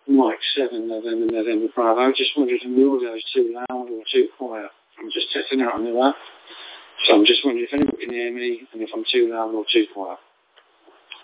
Mike 7, November Bravo. I just wondered if the audio is too loud or too quiet. I'm just testing out a new app. So I'm just wondering if anyone can hear me and if I'm too loud or too quiet.